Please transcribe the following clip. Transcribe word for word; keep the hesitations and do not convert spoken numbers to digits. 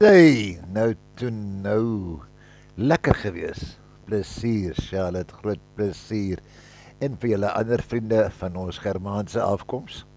Hey, nou toe nou. Lekker gewees. Plesier, Charlotte, groot plesier. En vir julle ander vriende van ons Germaanse afkoms.